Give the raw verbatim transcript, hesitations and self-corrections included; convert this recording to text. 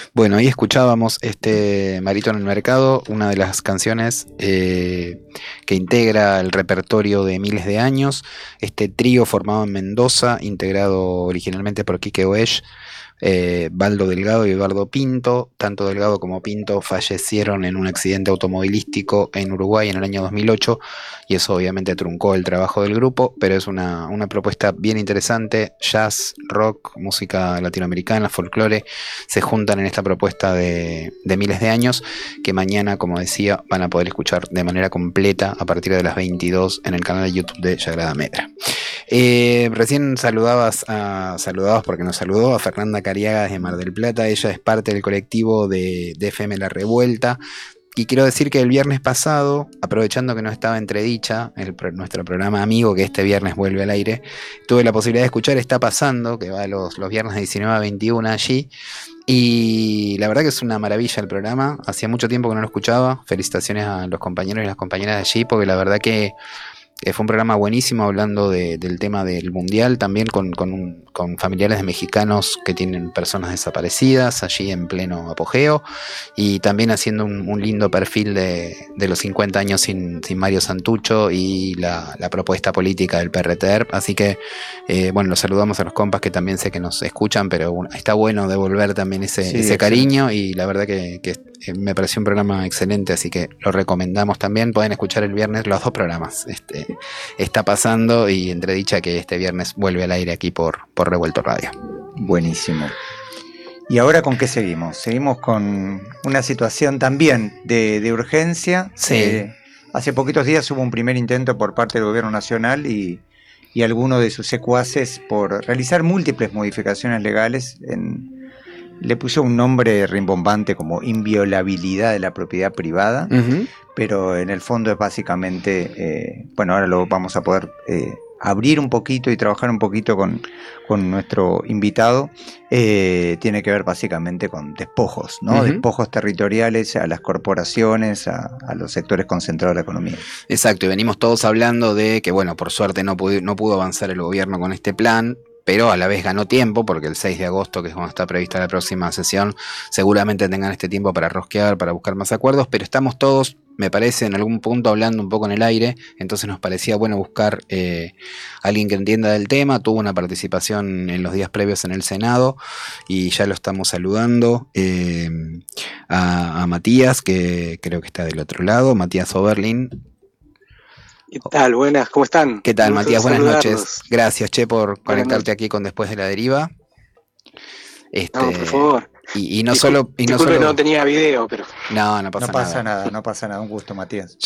Bueno, ahí escuchábamos este Marito en el Mercado, una de las canciones eh, que integra el repertorio de Miles de Años, este trío formado en Mendoza, integrado originalmente por Quique Oesch, eh, Baldo Delgado y Eduardo Pinto. Tanto Delgado como Pinto fallecieron en un accidente automovilístico en Uruguay en el año dos mil ocho y eso obviamente truncó el trabajo del grupo, pero es una, una propuesta bien interesante, jazz, rock, música latinoamericana, folclore, se juntan en esta propuesta de, de Miles de Años que mañana, como decía, van a poder escuchar de manera completa a partir de las veintidós en el canal de YouTube de Yagrada Metra. Eh, recién saludabas a, saludabas porque nos saludó a Fernanda Cariaga desde Mar del Plata. Ella es parte del colectivo de, de F M La Revuelta. Y quiero decir que el viernes pasado, aprovechando que no estaba entredicha el, nuestro programa amigo que este viernes vuelve al aire, tuve la posibilidad de escuchar Está Pasando, que va los, los viernes de diecinueve a veintiuno allí. Y la verdad que es una maravilla el programa. Hacía mucho tiempo que no lo escuchaba. Felicitaciones a los compañeros y las compañeras de allí, porque la verdad que Eh, fue un programa buenísimo hablando de, del tema del mundial, también con, con, un, con familiares de mexicanos que tienen personas desaparecidas allí en pleno apogeo, y también haciendo un, un lindo perfil de, de los cincuenta años sin, sin Mario Santucho y la, la propuesta política del P R T E R P. Así que, eh, bueno, los saludamos a los compas que también sé que nos escuchan, pero bueno, está bueno devolver también ese, sí, ese cariño, y la verdad que, que me pareció un programa excelente, así que lo recomendamos también. Pueden escuchar el viernes los dos programas. Este, Está Pasando y Entredicha, que este viernes vuelve al aire aquí por, por Revuelto Radio. Buenísimo. ¿Y ahora con qué seguimos? Seguimos con una situación también de, de urgencia. Sí. Eh, hace poquitos días hubo un primer intento por parte del gobierno nacional y, y algunos de sus secuaces por realizar múltiples modificaciones legales. En, le puso un nombre rimbombante como inviolabilidad de la propiedad privada. Uh-huh. Pero en el fondo es básicamente, eh, bueno, ahora lo vamos a poder eh, abrir un poquito y trabajar un poquito con, con nuestro invitado. Eh, tiene que ver básicamente con despojos, ¿no? Uh-huh. Despojos territoriales a las corporaciones, a, a los sectores concentrados de la economía. Exacto, y venimos todos hablando de que, bueno, por suerte no pudo, no pudo avanzar el gobierno con este plan, pero a la vez ganó tiempo, porque el seis de agosto, que es cuando está prevista la próxima sesión, seguramente tengan este tiempo para rosquear, para buscar más acuerdos, pero estamos todos, me parece, en algún punto hablando un poco en el aire, entonces nos parecía bueno buscar eh, alguien que entienda del tema. Tuvo una participación en los días previos en el Senado, y ya lo estamos saludando eh, a, a Matías, que creo que está del otro lado, Matías Oberlin. ¿Qué tal? Buenas, ¿cómo están? ¿Qué tal, Matías? Buenas noches. Gracias, Che, por conectarte aquí con Después de la Deriva. Este, no, por favor. Y, y no Discul- solo... Y no, disculpe, solo... no tenía video, pero... No, no pasa, no pasa nada. nada. No pasa nada, un gusto, Matías.